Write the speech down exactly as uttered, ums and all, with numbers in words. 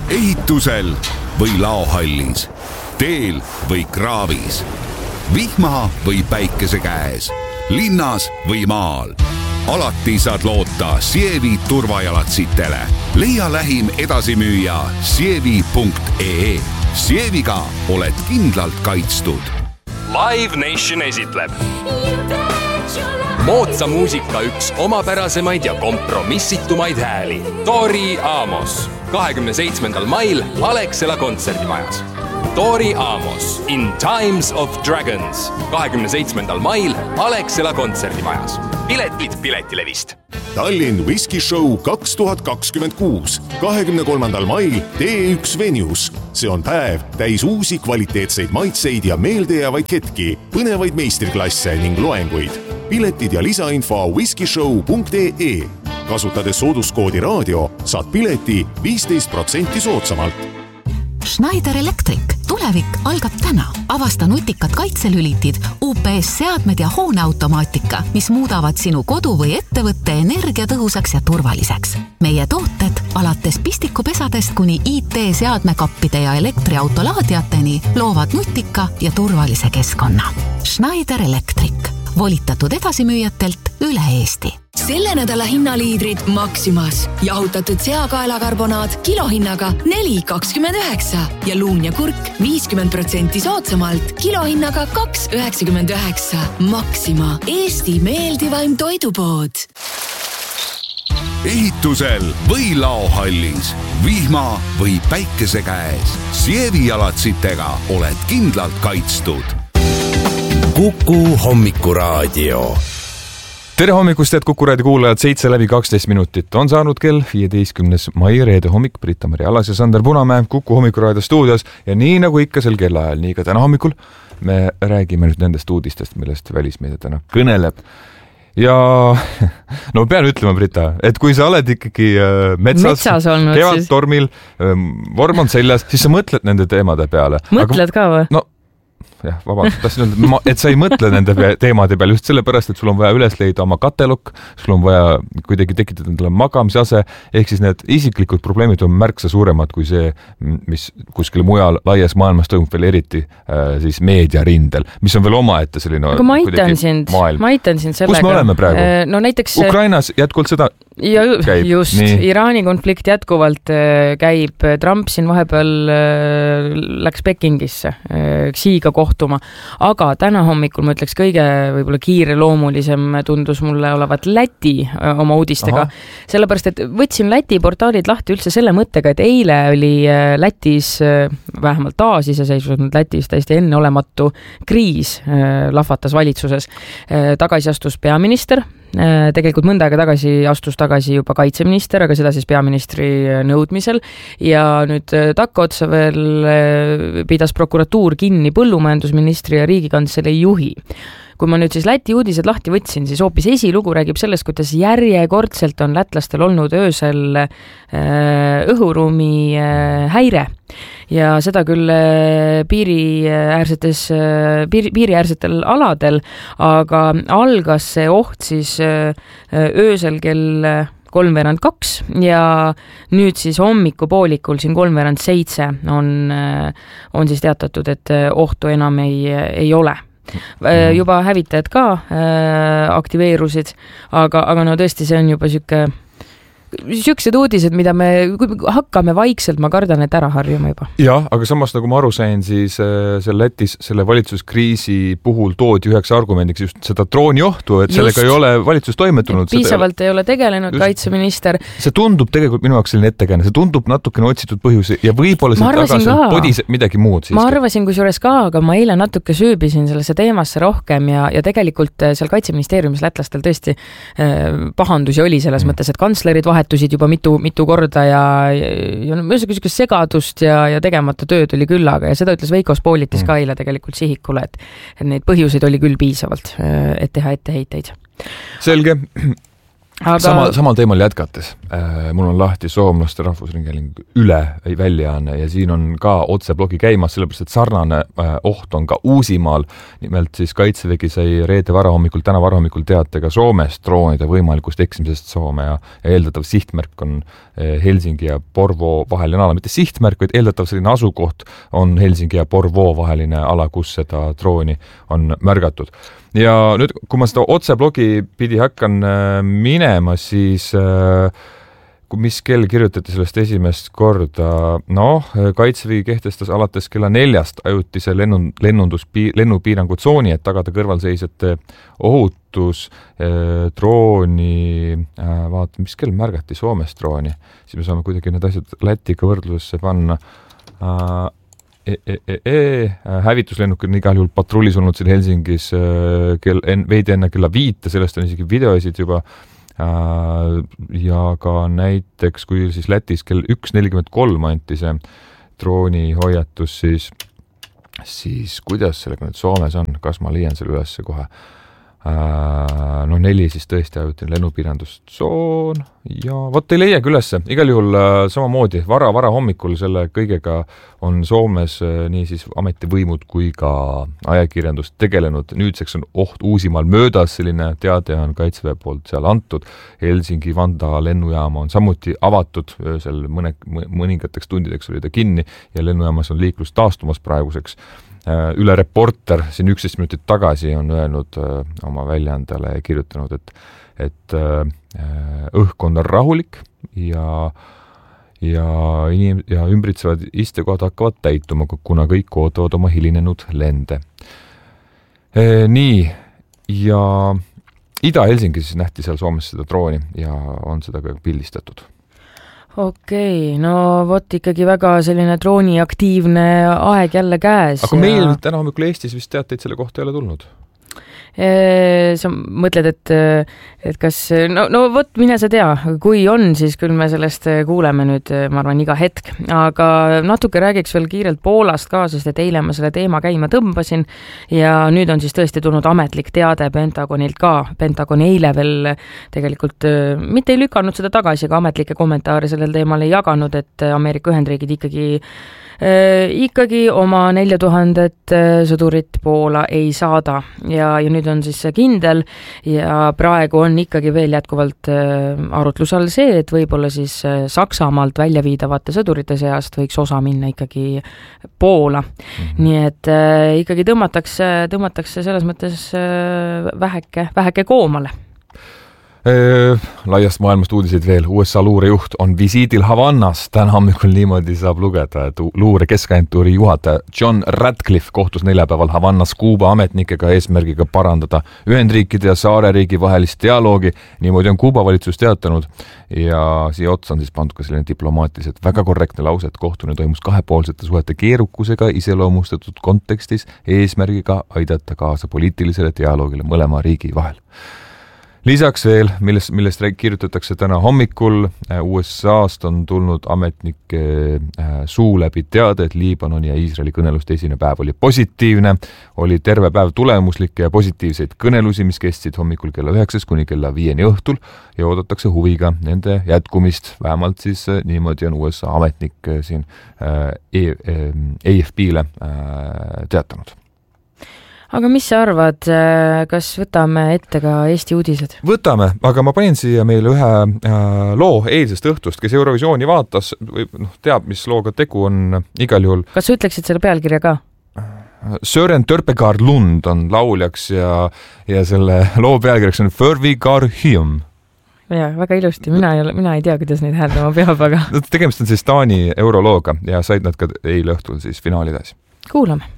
ehitusel või laohallis, teel või kraavis, vihma või päikese käes, linnas või maal. Alati saad loota Sievi turvajalatsitele. Leia lähim edasimüüja sievi punkt ee. Sieviga oled kindlalt kaitstud. Live Nation esitleb moodsa muusika üks omapärasemaid ja kompromissitumaid hääli. Tori Amos. kahekümne seitsmendal mail Alexela kontserdimajas. Tori Amos in Times of Dragons. kahekümne seitsmendal mail Alexela kontserdimajas. Piletid Piletilevist. Tallinn Whisky Show kaks tuhat kakskümmend kuus. kahekümne kolmandal mail T üks Venues. See on päev täis uusi kvaliteetseid maitseid ja meeldejäävaid hetki, põnevaid meistriklasse ning loenguid. Piletid ja lisainfo whiskyshow punkt ee. Kasutades sooduskoodi raadio saad pileti viisteist protsenti soodsamalt. Schneider Electric. Tulevik algab täna. Avasta nutikad kaitselülitid, U P S-seadmed ja hooneautomaatika, mis muudavad sinu kodu või ettevõtte energiatõhusaks ja turvaliseks. Meie tooted alates pistikupesadest kuni I T-seadmekappide ja elektriautolaadiateni loovad nutika ja turvalise keskkonna. Schneider Electric. Volitatud edasimüüjatelt üle Eesti. Selle nädala hinnaliidrid Maximas. Jahutatud seakaelakarbonaat kilohinnaga neli kakskümmend üheksa ja luun ja kurk viiskümmend protsenti soodsamalt kilohinnaga kaks üheksakümmend üheksa. Maxima. Eesti meeldivaim toidupood. Ehitusel või laohallis, vihma või päikese käes. Sievi jalatsitega oled kindlalt kaitstud. Kuku hommikuraadio. Tere hommikust, et Kuku raadio kuulajad, seitse läbi kaksteist minutit on saanud kell viieteistkümnes mai reede hommik. Britta-Mari Alas ja Sander Punamäe Kuku hommikuraadio stuudios ja nii nagu ikka sel kellaajal, nii ka täna hommikul me räägime nüüd nendest uudistest, millest välismeedia täna kõneleb. Ja no pean ütlema, Brita, et kui sa oled ikkagi metsas, metsas kevadtormil, vorm on seljas, siis sa mõtled nende teemade peale. Mõtled Aga, ka või? No, jah, vabandust, tahtsin öelda, et sa ei mõtle nende teemade peale just sellepärast, et sul on vaja üles leida oma katelukk, sul on vaja kuidagi tekitada endale magamisase, ehk siis need isiklikud probleemid on märksa suuremad kui see, mis kuskil mujal laias maailmas toimub veel eriti äh, siis meediarindel, mis on veel omaette selline aga ma aitan sind, ma aitan sind sellega. Kus me oleme praegu? No näiteks Ukrainas jätkuvalt seda ja, käib. Just, nii. Iraani konflikt jätkuvalt käib. Trump siin vahepeal läks Pekingisse Xiga kohtuma, aga täna hommikul ma ütleks kõige võib-olla kiireloomulisem tundus mulle olevat Läti oma uudistega. Aha. Sellepärast, et võtsin Läti portaalid lahti üldse selle mõttega, et eile oli Lätis, vähemalt taas iseseisvunud Lätis täiesti enneolematu kriis lahvatas valitsuses. Tagasi astus peaminister, tegelikult mõnda aega tagasi astus tagasi juba kaitseminister, aga seda siis peaministri nõudmisel ja nüüd takkotsa veel pidas prokuratuur kinni põllumajandusministri ja riigikantselei juhi. Kui ma nüüd siis Läti uudised lahti võtsin, siis hoopis esilugu räägib sellest, kuidas järjekordselt on lätlastel olnud öösel õhuruumi häire. Ja seda küll piiriäärsetes, piiri, piiriäärsetel aladel, aga algas see oht siis öösel kell kolmveerand kaks ja nüüd siis hommikupoolikul siin kolmveerand seitse on, on siis teatatud, et ohtu enam ei, ei ole. Juba hävitajad ka aktiveerusid, aga, aga no tõesti see on juba siuke Siuksed uudised, mida me hakkame vaikselt, ma kardan, et ära harjuma juba. Jah, aga samas nagu ma aru sain, siis selle Lätis selle valitsuskriisi puhul toodi üheks argumendiks just seda drooniohtu, et just. Sellega ei ole valitsus toimetunud. Piisavalt seda ei ole tegelenud just. Kaitseminister. See tundub tegelikult minu jaoks selline ettekääne, see tundub natukene otsitud põhjusi ja võib-olla see tagasi podiseb midagi muud. Siiski. Ma arvasin kusjuures ka, aga ma eile natuke süübisin sellesse teemasse rohkem ja, ja tegelikult seal Kaitseministeeriumis lätlastel tõesti eh, pahandusi oli selles mm. mõttes, et kantslerid vahetusid juba mitu, mitu korda ja, ja, ja mõisega segadust ja, ja tegemata tööd oli küll, aga ja seda ütles Veiko Spolitis mm. ka eile tegelikult sihikule, et, et neid põhjuseid oli küll piisavalt, et teha etteheiteid. Selge. Aga... Sama, samal teemal jätkates, äh, mul on lahti soomlaste rahvusringhääling üle väljaanne ja siin on ka otseblogi käimas, sellepärast et sarnane äh, oht on ka Uusimaal. Nimelt siis Kaitsevägi sai reede varahommikul, täna varahommikul teatega Soomest droonide võimalikust eksimisest Soome ja, ja eeldatav sihtmärk on äh, Helsingi ja Porvoo vaheline ala. Mitte sihtmärk, vaid eeldatav selline asukoht on Helsingi ja Porvoo vaheline ala, kus seda drooni on märgatud. Ja nüüd, kui ma seda otseblogi pidi hakkan minema, siis kui mis kell kirjutati sellest esimest korda, noh, Kaitsevägi kehtestas alates kella neljast ajutise lennun, lennundus, lennupiirangu tsooni, et tagada kõrvalseisjate ohutus, drooni, vaata, mis kell märgati Soomest drooni, siis me saame kuidagi need asjad Lätiga võrdlusesse panna. E, e, e, e. Hävituslennuk on igal juhul patrullis olnud siin Helsingis kel, en, veidi enne kella viite, sellest on isegi videoisid juba ja ka näiteks, kui siis Lätis kell üks nelikümmend kolm anti see drooni hoiatus, siis, siis kuidas sellega nüüd Soomes on, kas ma leian selle ülesse kohe? No neli siis tõesti ajutine lennupiirandustsoon ja vot ei leiagi ülesse. Igal juhul samamoodi vara, vara hommikul selle kõigega on Soomes nii siis ametivõimud kui ka ajakirjandust tegelenud. Nüüdseks on oht Uusimaal möödas, selline teade on Kaitseväe poolt seal antud. Helsingi Vanda lennujaama on samuti avatud, öösel mõne, mõningateks tundideks oli ta kinni ja lennujaamas on liiklus taastumas praeguseks. Üle Reporter siin üksteist minutit tagasi on öelnud öö, oma väljaandele ja kirjutanud, et, et öö, õhkkond on rahulik ja, ja, inim- ja ümbritsevad istekohad hakkavad täituma, kuna kõik ootavad oma hilinenud lende. E, nii, ja Ida-Helsingis nähti seal Soomes seda drooni ja on seda ka pildistatud. Okei, no vot ikkagi väga selline drooniaktiivne aeg jälle käes. Aga ja... meil täna hommikul Eestis vist teateid selle kohta ei ole tulnud? Sa mõtled, et, et kas, no, no vot, mine sa tea, kui on, siis küll me sellest kuuleme nüüd, ma arvan, iga hetk, aga natuke räägiks veel kiirelt Poolast ka, sest et eile ma selle teema käima tõmbasin ja nüüd on siis tõesti tulnud ametlik teade Pentagonilt ka. Pentagon eile veel tegelikult mitte ei lükanud seda tagasi, aga ametlikke kommentaare sellel teemal ei jaganud, et Ameerika Ühendriigid ikkagi Äh, ikkagi oma nelja tuhandet sõdurit Poola ei saada ja, ja nüüd on siis see kindel ja praegu on ikkagi veel jätkuvalt äh, arutlusel see, et võib-olla siis äh, Saksamaalt välja viidavate sõdurite seast võiks osa minna ikkagi Poola. Mm-hmm. Nii et äh, ikkagi tõmmatakse, tõmmatakse selles mõttes äh, väheke, väheke koomale. Laiast maailmast uudiseid veel. U S A luurejuht on visiidil Havannas. Täna hommikul niimoodi saab lugeda, et luure keskagentuuri juhataja John Radcliffe kohtus neljapäeval Havannas Kuuba ametnikega eesmärgiga parandada Ühendriikide ja saareriigi vahelist dialoogi. Niimoodi on Kuuba valitsus teatanud ja siia otsa on siis pandud ka selline diplomaatiliselt väga korrektne lause, et kohtumine toimus kahepoolsete suhete keerukusega iseloomustatud kontekstis eesmärgiga aidata kaasa poliitilisele dialoogile mõlema riigi vahel. Lisaks veel, millest, millest kirjutatakse täna hommikul, U S A-st on tulnud ametnike suu läbi teade, et Liibanoni ja Iisraeli kõneluste esine päev oli positiivne, oli terve päev tulemuslikke ja positiivseid kõnelusi, mis kestsid hommikul kella üheksast kuni kella viieni õhtul ja oodatakse huviga nende jätkumist, vähemalt siis niimoodi on U S A ametnik siin A F P-le teatanud. Aga mis sa arvad, kas võtame ette ka Eesti uudised? Võtame, aga ma panin siia meile ühe äh, loo eilsest õhtust, kes Eurovisiooni vaatas, või noh, teab, mis looga tegu on igal juhul. Kas sa ütleksid selle pealkirja ka? Søren Törpegaard Lund on lauljaks ja, ja selle loo pealkirjaks on Förvigar Hyum. Ja, väga ilusti. Mina ei, ole, mina ei tea, kuidas neid hääldama peab, aga... Tegemist on siis Taani eurolooga ja said nad ka eile õhtul siis finaali edasi. Kuulame.